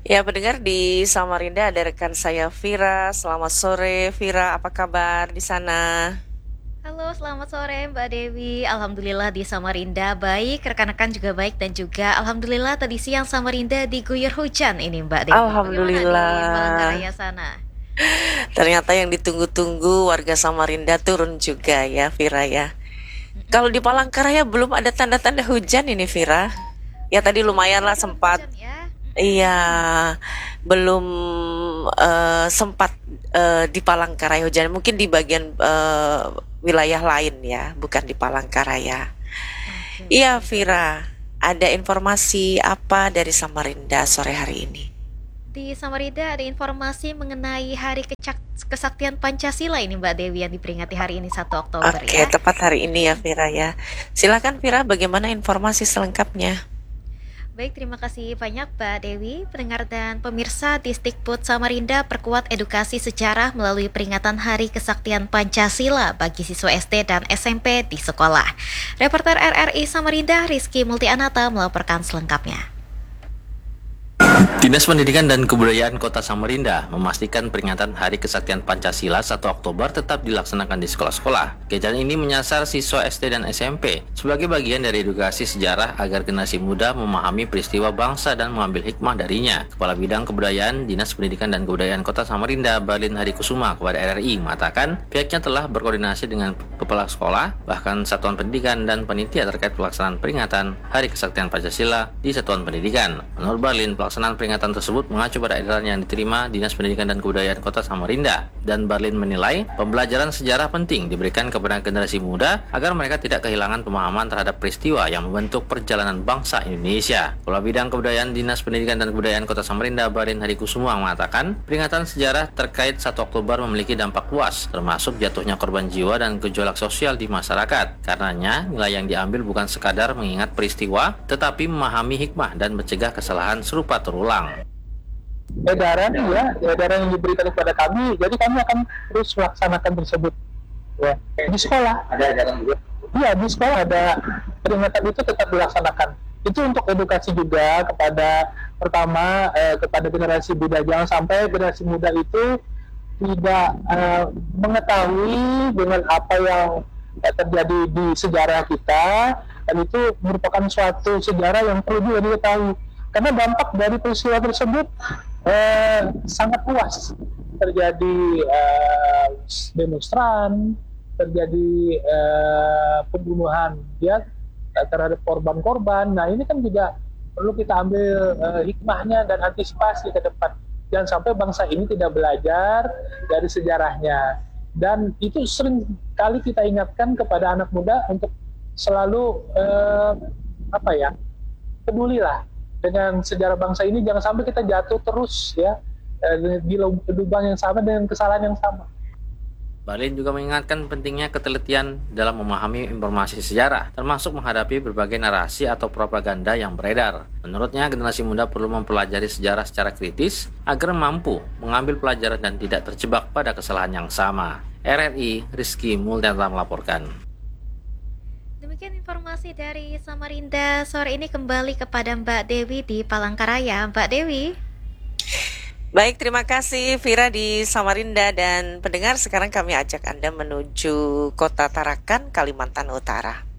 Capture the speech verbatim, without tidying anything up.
Ya, pendengar di Samarinda ada rekan saya Vira. Selamat sore, Vira. Apa kabar di sana? Halo, selamat sore Mbak Dewi. Alhamdulillah di Samarinda baik, rekan-rekan juga baik dan juga Alhamdulillah tadi siang Samarinda diguyur hujan ini Mbak Dewi. Bagaimana di Alhamdulillah. Palangkaraya sana? Ternyata yang ditunggu-tunggu warga Samarinda turun juga ya, Vira ya. Kalau di Mm-mm. Palangkaraya belum ada tanda-tanda hujan ini, Vira. Ya tadi Di sini lumayan lah juga belum sempat. hujan ya. Iya, Mm-mm. belum eh, sempat eh, di Palangkaraya hujan. Mungkin di bagian eh, wilayah lain ya, bukan di Palangkaraya. Oke, Iya, oke baik. Vira. Ada informasi apa dari Samarinda sore hari ini? Di Samarinda ada informasi mengenai Hari Kecak- Kesaktian Pancasila ini Mbak Dewi yang diperingati hari ini satu Oktober Oke, ya. tepat hari ini ya, Vira ya. Silakan, Vira, bagaimana informasi selengkapnya? Baik, terima kasih banyak Mbak Dewi, pendengar dan pemirsa Distikbud Samarinda perkuat edukasi sejarah melalui peringatan Hari Kesaktian Pancasila bagi siswa S D dan S M P di sekolah. Reporter R R I Samarinda Rizky Multianata melaporkan selengkapnya. Dinas Pendidikan dan Kebudayaan Kota Samarinda memastikan peringatan Hari Kesaktian Pancasila satu Oktober tetap dilaksanakan di sekolah-sekolah. Kegiatan ini menyasar siswa S D dan S M P sebagai bagian dari edukasi sejarah agar generasi muda memahami peristiwa bangsa dan mengambil hikmah darinya. Kepala Bidang Kebudayaan Dinas Pendidikan dan Kebudayaan Kota Samarinda, Barlin Hadikusuma kepada R R I mengatakan pihaknya telah berkoordinasi dengan kepala sekolah, bahkan satuan pendidikan dan panitia terkait pelaksanaan peringatan Hari Kesaktian Pancasila di satuan pendidikan. Menurut Barlin, pelaksanaan peringatan tersebut mengacu pada edaran yang diterima Dinas Pendidikan dan Kebudayaan Kota Samarinda, dan Barlin menilai pembelajaran sejarah penting diberikan kepada generasi muda agar mereka tidak kehilangan pemahaman terhadap peristiwa yang membentuk perjalanan bangsa Indonesia. Kepala Bidang Kebudayaan Dinas Pendidikan dan Kebudayaan Kota Samarinda, Barlin Hadikusuma mengatakan peringatan sejarah terkait satu Oktober memiliki dampak luas, termasuk jatuhnya korban jiwa dan gejolak sosial di masyarakat. Karenanya, nilai yang diambil bukan sekadar mengingat peristiwa, tetapi memahami hikmah dan mencegah kesalahan serupa terulang. Edaran ya, edaran yang diberikan kepada kami, jadi kami akan terus melaksanakan tersebut ya. Di sekolah ada edaran juga. Iya, di sekolah ada peringatan itu tetap dilaksanakan. Itu untuk edukasi juga kepada pertama eh, kepada generasi muda, jangan sampai generasi muda itu tidak eh, mengetahui dengan apa yang eh, terjadi di sejarah kita, dan itu merupakan suatu sejarah yang perlu juga diketahui karena dampak dari peristiwa tersebut eh, sangat luas. Terjadi eh, demonstran, terjadi eh, pembunuhan ya terhadap korban-korban. Nah ini kan juga perlu kita ambil eh, hikmahnya dan antisipasi ke depan. Jangan sampai bangsa ini tidak belajar dari sejarahnya. Dan itu sering kali kita ingatkan kepada anak muda untuk selalu eh, apa ya, pedulilah dengan sejarah bangsa ini, jangan sampai kita jatuh terus ya eh, di lubang yang sama dengan kesalahan yang sama. Barlin juga mengingatkan pentingnya ketelitian dalam memahami informasi sejarah, termasuk menghadapi berbagai narasi atau propaganda yang beredar. Menurutnya, generasi muda perlu mempelajari sejarah secara kritis agar mampu mengambil pelajaran dan tidak terjebak pada kesalahan yang sama. R R I Rizky Multianata melaporkan. Demikian informasi dari Samarinda. Sore ini kembali kepada Mbak Dewi di Palangkaraya. Mbak Dewi. Baik, terima kasih Vira di Samarinda, dan pendengar sekarang kami ajak Anda menuju Kota Tarakan, Kalimantan Utara.